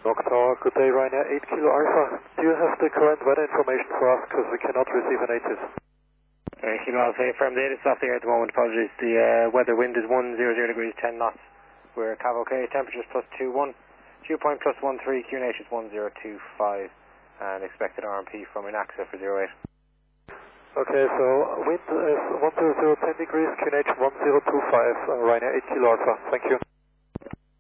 Knock Tower, good day, Ryanair 8 Kilo Alpha. Do you have the current weather information for us, because we cannot receive an ATIS? Kilo Alpha, from the latest off the air at the moment, apologies. The weather wind is 100 degrees, 10 knots. We're Cav OK, temperatures +21, dew point +13, QNH is 1025, and expected RMP from INAXA for 08. Okay, so wind is 100, 10 degrees, QNH 1025, Ryanair 8 Kilo Alpha. Thank you.